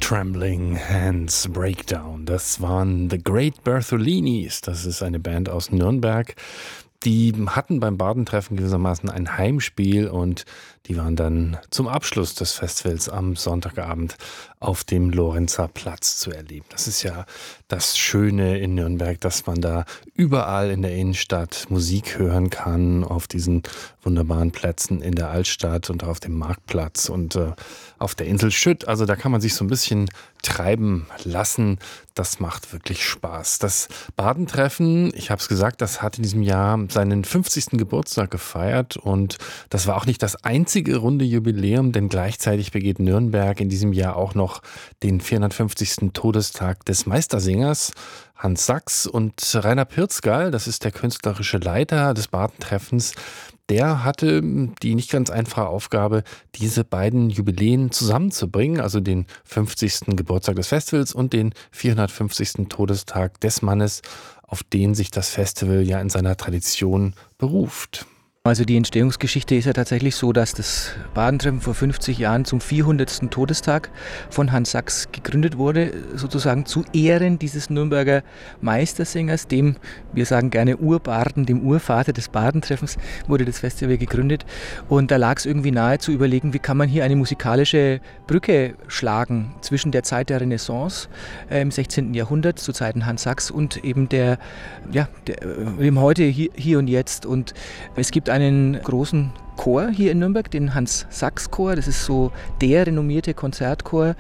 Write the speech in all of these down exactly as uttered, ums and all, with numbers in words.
Trembling Hands Breakdown. Das waren The Great Bertholinis. Das ist eine Band aus Nürnberg. Die hatten beim Bardentreffen gewissermaßen ein Heimspiel und die waren dann zum Abschluss des Festivals am Sonntagabend auf dem Lorenzer Platz zu erleben. Das ist ja das Schöne in Nürnberg, dass man da überall in der Innenstadt Musik hören kann, auf diesen wunderbaren Plätzen in der Altstadt und auf dem Marktplatz und äh, auf der Insel Schütt. Also da kann man sich so ein bisschen treiben lassen. Das macht wirklich Spaß. Das Badentreffen, ich habe es gesagt, das hat in diesem Jahr seinen fünfzigsten Geburtstag gefeiert und das war auch nicht das einzige runde Jubiläum, denn gleichzeitig begeht Nürnberg in diesem Jahr auch noch den vierhundertfünfzigsten Todestag des Meistersingers Hans Sachs und Rainer Pirzgal, das ist der künstlerische Leiter des Badentreffens. Der hatte die nicht ganz einfache Aufgabe, diese beiden Jubiläen zusammenzubringen, also den fünfzigsten Geburtstag des Festivals und den vierhundertfünfzigsten Todestag des Mannes, auf den sich das Festival ja in seiner Tradition beruft. Also die Entstehungsgeschichte ist ja tatsächlich so, dass das Badentreffen vor fünfzig Jahren zum vierhundertsten Todestag von Hans Sachs gegründet wurde, sozusagen zu Ehren dieses Nürnberger Meistersingers, dem, wir sagen gerne Urbarden, dem Urvater des Badentreffens, wurde das Festival gegründet. Und da lag es irgendwie nahe zu überlegen, wie kann man hier eine musikalische Brücke schlagen zwischen der Zeit der Renaissance äh, im sechzehnten Jahrhundert, zu Zeiten Hans Sachs, und eben der, ja, der, dem heute, hier, hier und jetzt. Und es gibt einen großen Chor hier in Nürnberg, den Hans-Sachs-Chor. Das ist so der renommierte Konzertchor.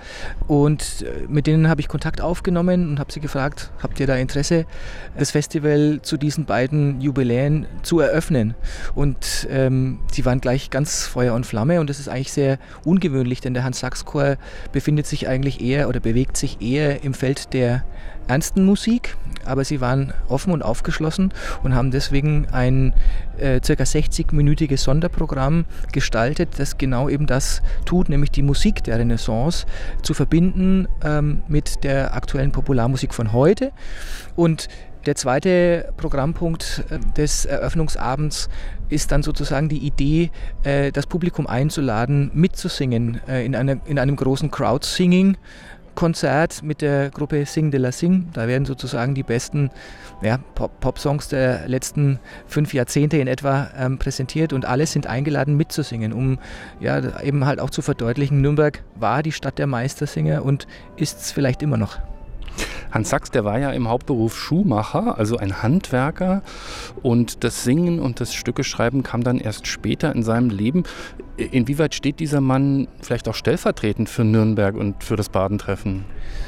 Und mit denen habe ich Kontakt aufgenommen und habe sie gefragt, habt ihr da Interesse, das Festival zu diesen beiden Jubiläen zu eröffnen? Und ähm, sie waren gleich ganz Feuer und Flamme. Und das ist eigentlich sehr ungewöhnlich, denn der Hans-Sachs-Chor befindet sich eigentlich eher oder bewegt sich eher im Feld der ernsten Musik, aber sie waren offen und aufgeschlossen und haben deswegen ein äh, circa sechzig-minütiges Sonderprogramm gestaltet, das genau eben das tut, nämlich die Musik der Renaissance zu verbinden ähm, mit der aktuellen Popularmusik von heute. Und der zweite Programmpunkt des Eröffnungsabends ist dann sozusagen die Idee, das Publikum einzuladen, mitzusingen in, einer, in einem großen Crowd-Singing Konzert mit der Gruppe Sing de la Sing. Da werden sozusagen die besten ja, Pop- Pop-Songs der letzten fünf Jahrzehnte in etwa ähm, präsentiert und alle sind eingeladen mitzusingen, um ja, eben halt auch zu verdeutlichen, Nürnberg war die Stadt der Meistersinger und ist es vielleicht immer noch. Hans Sachs, der war ja im Hauptberuf Schuhmacher, also ein Handwerker, und das Singen und das Stückeschreiben kam dann erst später in seinem Leben. Inwieweit steht dieser Mann vielleicht auch stellvertretend für Nürnberg und für das Badentreffen?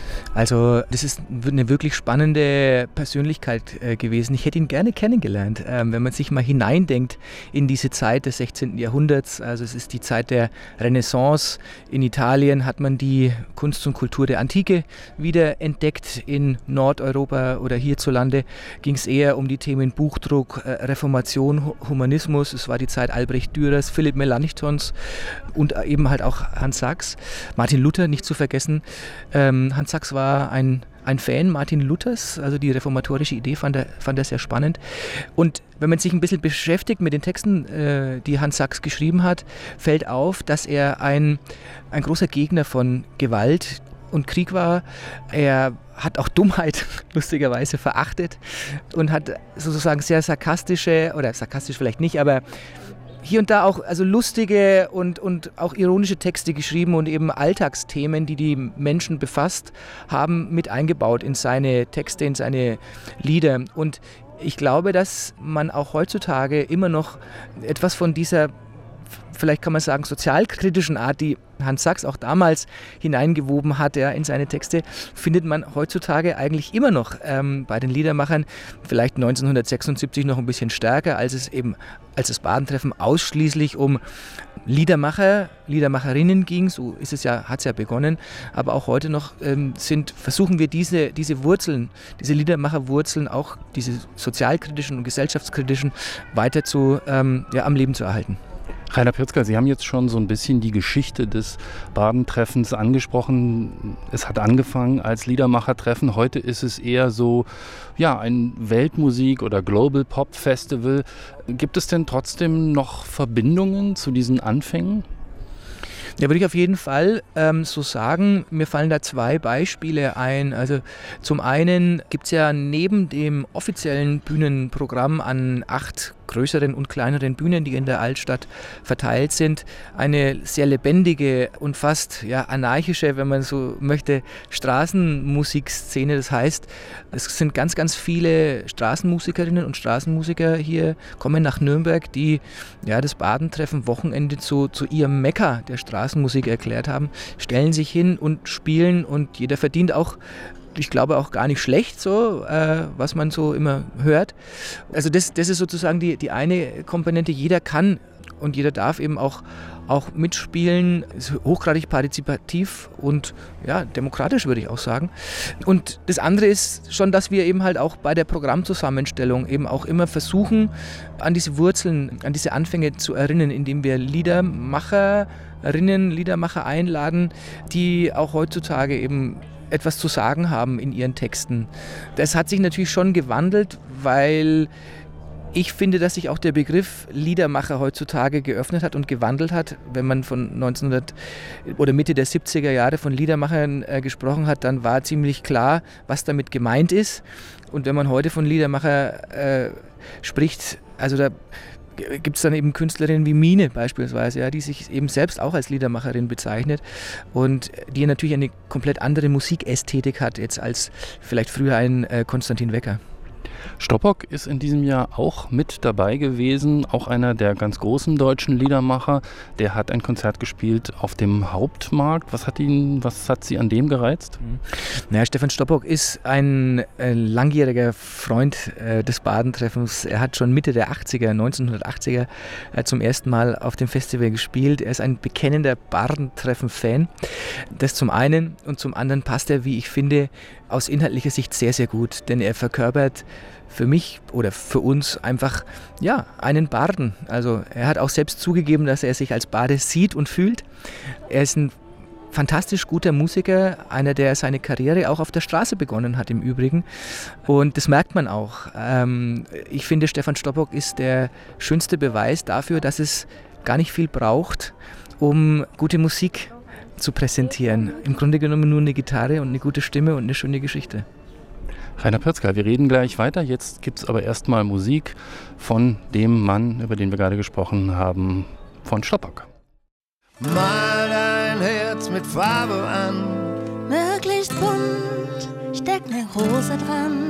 Also das ist eine wirklich spannende Persönlichkeit äh, gewesen. Ich hätte ihn gerne kennengelernt, ähm, wenn man sich mal hineindenkt in diese Zeit des sechzehnten Jahrhunderts. Also es ist die Zeit der Renaissance. In Italien hat man die Kunst und Kultur der Antike wieder entdeckt. In Nordeuropa oder hierzulande ging es eher um die Themen Buchdruck, äh, Reformation, Humanismus. Es war die Zeit Albrecht Dürers, Philipp Melanchthons und eben halt auch Hans Sachs. Martin Luther nicht zu vergessen. Ähm, Hans Sachs war ein, ein Fan Martin Luthers, also die reformatorische Idee fand er, fand er sehr spannend. Und wenn man sich ein bisschen beschäftigt mit den Texten, äh, die Hans Sachs geschrieben hat, fällt auf, dass er ein, ein großer Gegner von Gewalt und Krieg war. Er hat auch Dummheit lustigerweise verachtet und hat sozusagen sehr sarkastische, oder sarkastisch vielleicht nicht, aber hier und da auch also lustige und, und auch ironische Texte geschrieben und eben Alltagsthemen, die die Menschen befasst haben, mit eingebaut in seine Texte, in seine Lieder. Und ich glaube, dass man auch heutzutage immer noch etwas von dieser, vielleicht kann man sagen, sozialkritischen Art, die Hans Sachs auch damals hineingewoben hat ja, in seine Texte, findet man heutzutage eigentlich immer noch ähm, bei den Liedermachern, vielleicht neunzehnhundertsechsundsiebzig noch ein bisschen stärker, als es eben als das Badentreffen ausschließlich um Liedermacher, Liedermacherinnen ging, so ist es ja, hat es ja begonnen, aber auch heute noch ähm, sind, versuchen wir diese, diese Wurzeln, diese Liedermacherwurzeln, auch diese sozialkritischen und gesellschaftskritischen, weiter zu, ähm, ja, am Leben zu erhalten. Rainer Pirzgal, Sie haben jetzt schon so ein bisschen die Geschichte des Badentreffens angesprochen. Es hat angefangen als Liedermachertreffen. Heute ist es eher so, ja, ein Weltmusik- oder Global Pop Festival. Gibt es denn trotzdem noch Verbindungen zu diesen Anfängen? Ja, würde ich auf jeden Fall ähm, so sagen. Mir fallen da zwei Beispiele ein. Also zum einen gibt es ja neben dem offiziellen Bühnenprogramm an acht größeren und kleineren Bühnen, die in der Altstadt verteilt sind, eine sehr lebendige und fast ja, anarchische, wenn man so möchte, Straßenmusikszene. Das heißt, es sind ganz, ganz viele Straßenmusikerinnen und Straßenmusiker hier, kommen nach Nürnberg, die ja, das Badentreffen Wochenende zu, zu ihrem Mekka der Straßenmusik erklärt haben, stellen sich hin und spielen und jeder verdient auch, ich glaube auch gar nicht schlecht, so, äh, was man so immer hört. Also das, das ist sozusagen die, die eine Komponente. Jeder kann und jeder darf eben auch, auch mitspielen, ist hochgradig partizipativ und ja, demokratisch, würde ich auch sagen. Und das andere ist schon, dass wir eben halt auch bei der Programmzusammenstellung eben auch immer versuchen, an diese Wurzeln, an diese Anfänge zu erinnern, indem wir Liedermacherinnen, Liedermacher einladen, die auch heutzutage eben etwas zu sagen haben in ihren Texten. Das hat sich natürlich schon gewandelt, weil ich finde, dass sich auch der Begriff Liedermacher heutzutage geöffnet hat und gewandelt hat. Wenn man von neunzehnhundert oder Mitte der siebziger Jahre von Liedermachern äh, gesprochen hat, dann war ziemlich klar, was damit gemeint ist. Und wenn man heute von Liedermacher äh, spricht, also da gibt es dann eben Künstlerinnen wie Mine beispielsweise, ja, die sich eben selbst auch als Liedermacherin bezeichnet und die natürlich eine komplett andere Musikästhetik hat jetzt als vielleicht früher ein äh, Konstantin Wecker. Stoppock ist in diesem Jahr auch mit dabei gewesen, auch einer der ganz großen deutschen Liedermacher. Der hat ein Konzert gespielt auf dem Hauptmarkt. Was hat ihn, was hat Sie an dem gereizt? Naja, Stefan Stoppock ist ein äh, langjähriger Freund äh, des Badentreffens. Er hat schon Mitte der achtziger, neunzehnhundertachtziger äh, zum ersten Mal auf dem Festival gespielt. Er ist ein bekennender Badentreffen-Fan. Das zum einen, und zum anderen passt er, wie ich finde, aus inhaltlicher Sicht sehr, sehr gut, denn er verkörpert für mich oder für uns einfach ja, einen Barden. Also er hat auch selbst zugegeben, dass er sich als Bade sieht und fühlt. Er ist ein fantastisch guter Musiker, einer, der seine Karriere auch auf der Straße begonnen hat im Übrigen. Und das merkt man auch. Ähm, ich finde, Stefan Stoppock ist der schönste Beweis dafür, dass es gar nicht viel braucht, um gute Musik zu präsentieren. Im Grunde genommen nur eine Gitarre und eine gute Stimme und eine schöne Geschichte. Rainer Pörzkal, wir reden gleich weiter. Jetzt gibt es aber erstmal Musik von dem Mann, über den wir gerade gesprochen haben, von Stoppock. Mal dein Herz mit Farbe an, möglichst bunt, steck ne Rose dran.